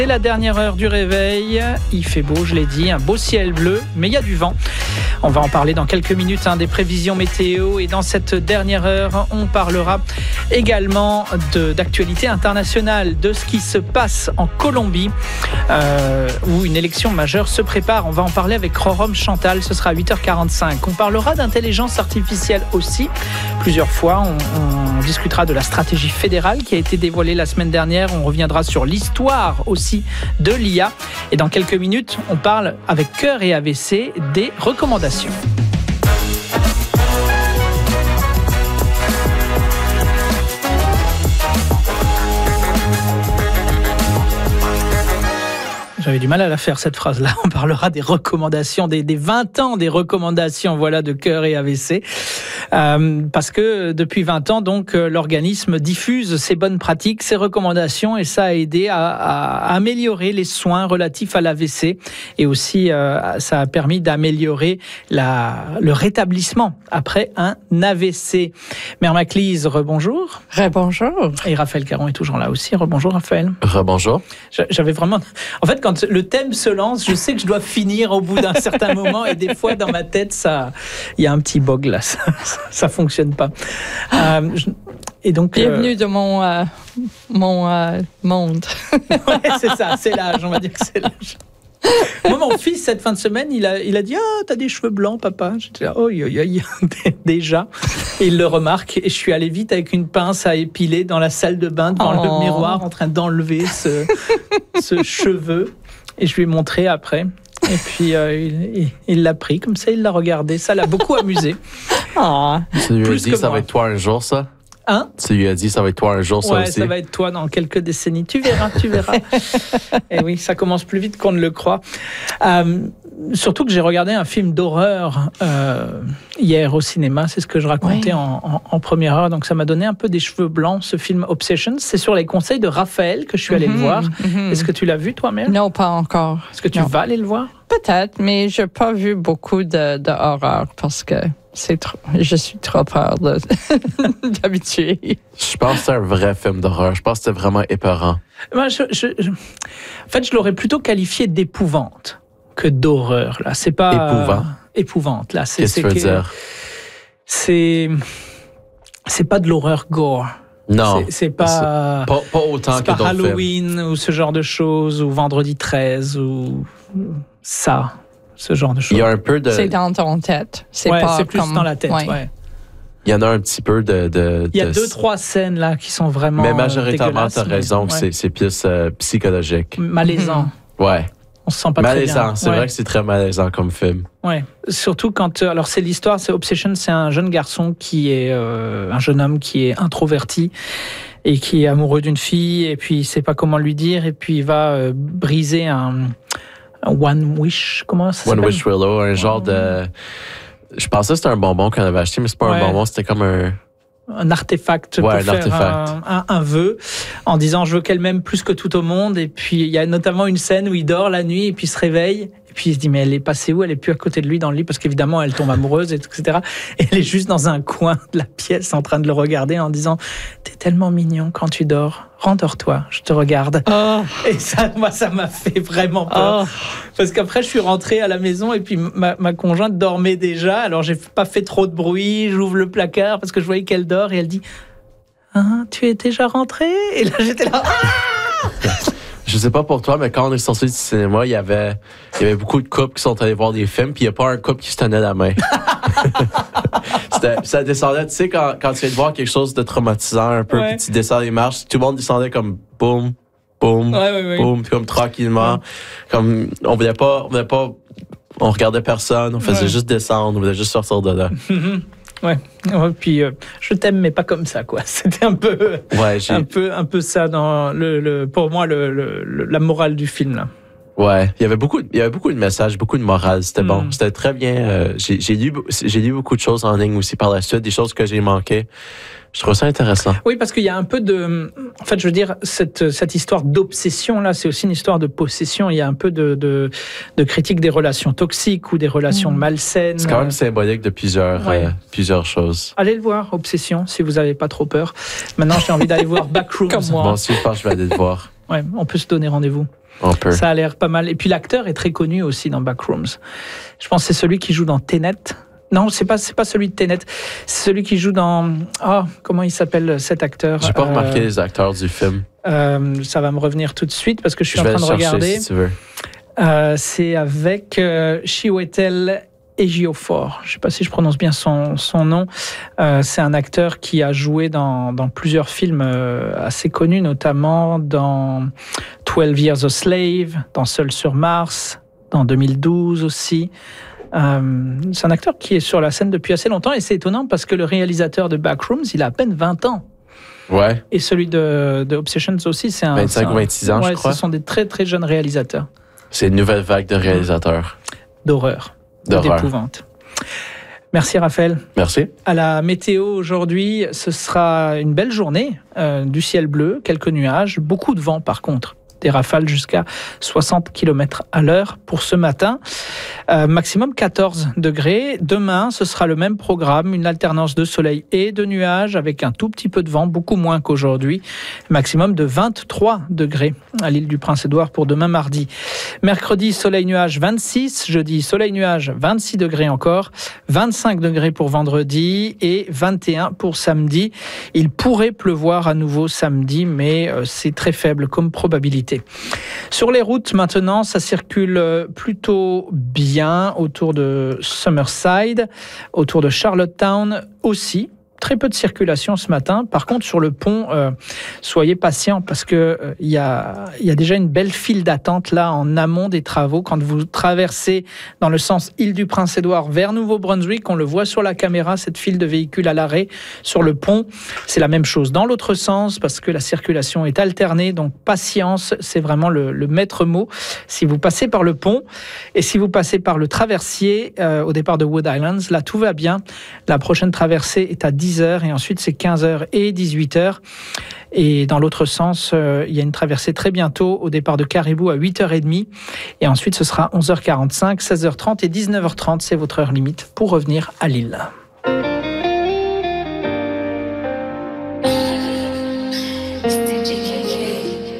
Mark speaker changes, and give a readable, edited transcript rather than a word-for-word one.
Speaker 1: C'est la dernière heure du réveil, il fait beau, je l'ai dit, un beau ciel bleu, mais il y a du vent. On va en parler dans quelques minutes des prévisions météo, et dans cette dernière heure, on parlera également d'actualité internationale, de ce qui se passe en Colombie, où une élection majeure se prépare. On va en parler avec Rorom Chantal, ce sera à 8h45. On parlera d'intelligence artificielle aussi, plusieurs fois. On discutera de la stratégie fédérale qui a été dévoilée la semaine dernière. On reviendra sur l'histoire aussi de l'IA. Et dans quelques minutes, on parle avec Cœur et AVC des recommandations. J'avais du mal à la faire, cette phrase-là. On parlera des recommandations, des 20 ans des recommandations, voilà, de Cœur et AVC. Parce que depuis 20 ans, donc, l'organisme diffuse ses bonnes pratiques, ses recommandations, et ça a aidé à améliorer les soins relatifs à l'AVC. Et aussi, ça a permis d'améliorer le rétablissement après un AVC. Mère Maclise, rebonjour.
Speaker 2: Rebonjour.
Speaker 1: Et Raphaël Caron est toujours là aussi. Rebonjour, Raphaël.
Speaker 3: Rebonjour.
Speaker 1: J'avais vraiment... En fait, quand le thème se lance, je sais que je dois finir au bout d'un certain moment, et des fois, dans ma tête, il y a un petit bug là, ça fonctionne pas. Et donc,
Speaker 2: bienvenue dans mon monde.
Speaker 1: Ouais, c'est ça, c'est l'âge, on va dire que c'est l'âge. Moi, mon fils, cette fin de semaine, il a dit « Ah, t'as des cheveux blancs, papa ?» J'étais là « Oh, déjà !» Et il le remarque, et je suis allé vite avec une pince à épiler dans la salle de bain, devant le miroir, en train d'enlever ce cheveu. Et je lui ai montré après. Et puis, il l'a pris, comme ça, il l'a regardé. Ça l'a beaucoup amusé.
Speaker 3: Tu lui as dit, ça va être toi un jour, ça?
Speaker 1: Hein?
Speaker 3: Tu lui as dit, ça va être toi un jour, ça aussi?
Speaker 1: Ouais, ça va être toi dans quelques décennies. Tu verras. Et oui, ça commence plus vite qu'on ne le croit. Surtout que j'ai regardé un film d'horreur hier au cinéma. C'est ce que je racontais en première heure. Donc, ça m'a donné un peu des cheveux blancs, ce film Obsession. C'est sur les conseils de Raphaël que je suis allé le voir. Est-ce que tu l'as vu, toi-même?
Speaker 2: Non, pas encore.
Speaker 1: Est-ce que tu vas aller le voir?
Speaker 2: Peut-être, mais je n'ai pas vu beaucoup d'horreur parce que je suis trop peur d'habituer.
Speaker 3: Je pense que c'est un vrai film d'horreur. Je pense que c'était vraiment épeurant.
Speaker 1: Moi, en fait, je l'aurais plutôt qualifié d'épouvante que d'horreur. Là, c'est pas épouvante. Là,
Speaker 3: qu'est-ce que tu veux dire?
Speaker 1: C'est pas de l'horreur gore.
Speaker 3: Non,
Speaker 1: c'est pas
Speaker 3: autant
Speaker 1: c'est
Speaker 3: que
Speaker 1: pas
Speaker 3: d'autres
Speaker 1: Halloween
Speaker 3: films.
Speaker 1: Ou ce genre de choses, ou Vendredi 13 ou ce genre de choses.
Speaker 3: Il y a un peu de...
Speaker 2: C'est dans ton tête. C'est
Speaker 1: plus dans la tête. Ouais.
Speaker 3: Il y en a un petit peu de
Speaker 1: il y a 2-3 scènes là qui sont vraiment
Speaker 3: mais majoritairement, tu as raison que
Speaker 1: ouais.
Speaker 3: c'est plus psychologique.
Speaker 1: Malaisant.
Speaker 3: Ouais.
Speaker 1: On se sent pas
Speaker 3: malaisant.
Speaker 1: Très bien.
Speaker 3: C'est vrai que c'est très malaisant comme film.
Speaker 1: Ouais. Surtout quand... Alors, c'est l'histoire, c'est Obsession, c'est un jeune garçon qui est... un jeune homme qui est introverti et qui est amoureux d'une fille, et puis il sait pas comment lui dire, et puis il va briser un One Wish, comment ça s'appelle?
Speaker 3: One Wish Willow, un genre de... Je pensais que c'était un bonbon qu'on avait acheté, mais c'est pas un bonbon, c'était comme
Speaker 1: un artefact pour faire un vœu, en disant je veux qu'elle m'aime plus que tout au monde. Et puis il y a notamment une scène où il dort la nuit et puis il se réveille et puis il se dit mais elle est passée où? Elle est plus à côté de lui dans le lit, parce qu'évidemment elle tombe amoureuse, etc. Et elle est juste dans un coin de la pièce en train de le regarder en disant t'es tellement mignon quand tu dors, rendors-toi, je te regarde. Et ça, moi, ça m'a fait vraiment peur. Parce qu'après, je suis rentré à la maison et puis ma conjointe dormait déjà. Alors, j'ai pas fait trop de bruit. J'ouvre le placard parce que je voyais qu'elle dort et elle dit tu es déjà rentré? Et là, j'étais là.
Speaker 3: Je sais pas pour toi, mais quand on est sorti du cinéma, il y avait beaucoup de couples qui sont allés voir des films, puis il n'y a pas un couple qui se tenait la main. Ça descendait, tu sais, quand tu viens de voir quelque chose de traumatisant un peu, puis tu descends les marches, tout le monde descendait comme boum, boum, boum, puis comme tranquillement. Comme on regardait personne, on faisait juste descendre, on voulait juste sortir de là.
Speaker 1: Ouais, puis je t'aime mais pas comme ça, quoi. C'était un peu un peu ça dans pour moi la morale du film là.
Speaker 3: Ouais, il y avait beaucoup de messages, beaucoup de morale, c'était bon, c'était très bien. J'ai lu beaucoup de choses en ligne aussi par la suite, des choses que j'ai manquées. Je trouve ça intéressant.
Speaker 1: Oui, parce qu'il y a un peu de... En fait, je veux dire, cette histoire d'obsession-là, c'est aussi une histoire de possession. Il y a un peu de critique des relations toxiques ou des relations malsaines.
Speaker 3: C'est quand même symbolique de plusieurs choses.
Speaker 1: Allez le voir, Obsession, si vous n'avez pas trop peur. Maintenant, j'ai envie d'aller voir Backrooms.
Speaker 2: Comme moi.
Speaker 3: Bon, si je pense que je vais aller le voir.
Speaker 1: Ouais, on peut se donner rendez-vous.
Speaker 3: On peut.
Speaker 1: Ça a l'air pas mal. Et puis l'acteur est très connu aussi dans Backrooms. Je pense que c'est celui qui joue dans Tenet. Non, c'est pas celui de Tenet. C'est celui qui joue dans... comment il s'appelle cet acteur?
Speaker 3: J'ai pas remarqué les acteurs du film.
Speaker 1: Ça va me revenir tout de suite parce que je suis en train de regarder.
Speaker 3: Si tu veux.
Speaker 1: C'est avec Chiwetel Ejiofor. Je ne sais pas si je prononce bien son nom. C'est un acteur qui a joué dans plusieurs films assez connus, notamment dans 12 Years a Slave, dans Seul sur Mars, dans 2012 aussi. C'est un acteur qui est sur la scène depuis assez longtemps et c'est étonnant parce que le réalisateur de Backrooms, il a à peine 20 ans.
Speaker 3: Ouais.
Speaker 1: Et celui de Obsessions aussi, c'est
Speaker 3: 25 ou 26 ans, je crois.
Speaker 1: Ce sont des très très jeunes réalisateurs.
Speaker 3: C'est une nouvelle vague de réalisateurs.
Speaker 1: D'horreur. D'épouvante. Merci Raphaël.
Speaker 3: Merci.
Speaker 1: À la météo aujourd'hui, ce sera une belle journée, du ciel bleu, quelques nuages, beaucoup de vent par contre. Des rafales jusqu'à 60 km à l'heure pour ce matin. Maximum 14 degrés. Demain, ce sera le même programme, une alternance de soleil et de nuages avec un tout petit peu de vent, beaucoup moins qu'aujourd'hui. Maximum de 23 degrés à l'île du Prince-Édouard pour demain mardi. Mercredi, soleil-nuage 26. Jeudi, soleil-nuage 26 degrés encore. 25 degrés pour vendredi et 21 pour samedi. Il pourrait pleuvoir à nouveau samedi, mais c'est très faible comme probabilité. Sur les routes, maintenant, ça circule plutôt bien autour de Summerside, autour de Charlottetown aussi. Très peu de circulation ce matin. Par contre, sur le pont, soyez patients parce que il y a déjà une belle file d'attente là en amont des travaux. Quand vous traversez dans le sens Île-du-Prince-Édouard vers Nouveau-Brunswick, on le voit sur la caméra, cette file de véhicules à l'arrêt sur le pont. C'est la même chose dans l'autre sens parce que la circulation est alternée. Donc patience, c'est vraiment le maître mot. Si vous passez par le pont et si vous passez par le traversier au départ de Wood Islands, là tout va bien. La prochaine traversée est à 10h et ensuite c'est 15h et 18h. Et dans l'autre sens, il y a une traversée très bientôt au départ de Caribou à 8h30 et ensuite ce sera 11h45, 16h30 et 19h30, c'est votre heure limite pour revenir à Lille.